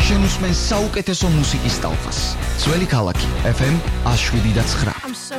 შენ უსმენ საუკეთესო მუსიკის ტალღას. ძველი ქალაქი FM 107.9.